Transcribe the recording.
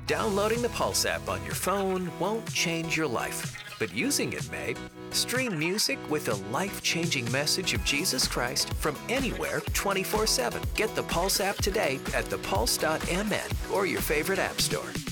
Downloading the Pulse app on your phone won't change your life, but using it may. Stream music with a life-changing message of Jesus Christ from anywhere 24/7. Get the Pulse app today at thepulse.mn or your favorite app store.